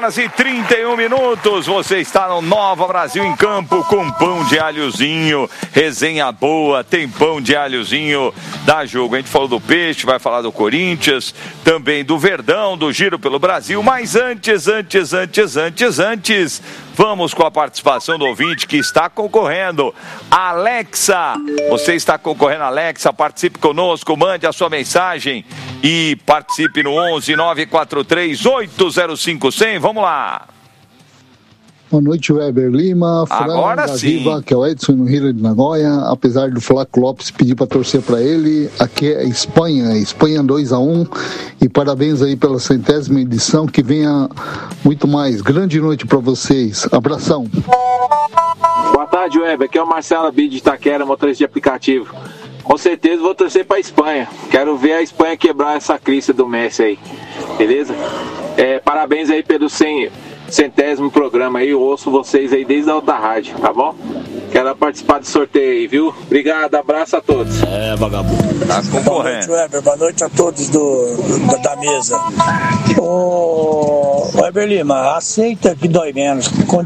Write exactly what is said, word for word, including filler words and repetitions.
horas e trinta e um minutos. Você está no Nova Brasil em Campo com pão de alhozinho. Resenha boa, tem pão de alhozinho. Dá jogo. A gente falou do Peixe, vai falar do Corinthians, também do Verdão, do Giro pelo Brasil. Mas antes, antes, antes, antes, antes, vamos com a participação do ouvinte que está concorrendo. Alexa, você está concorrendo, Alexa, participe conosco, mande a sua mensagem e participe no onze nove quatro três oito zero cinco zero zero. Vamos lá. Boa noite, Weber Lima. Agora da sim. Viva, que é o Edson no Rio de Nagoya. Apesar do Flávio Lopes pedir para torcer para ele, aqui é Espanha, Espanha dois a um. E parabéns aí pela centésima edição, que venha muito mais. Grande noite para vocês. Abração. Boa tarde, Weber. Aqui é o Marcelo Abid de Itaquera, motorista de aplicativo. Com certeza vou torcer para a Espanha. Quero ver a Espanha quebrar essa crise do Messi aí. Beleza? É, parabéns aí pelo cem, centésimo programa aí. Eu ouço vocês aí desde a outra rádio, tá bom? Quero participar do sorteio aí, viu? Obrigado, abraço a todos. É, vagabundo. Tá concorrendo. Boa noite, Weber. Boa noite a todos do, do da, da mesa. Ô, Weber Lima, aceita que dói menos.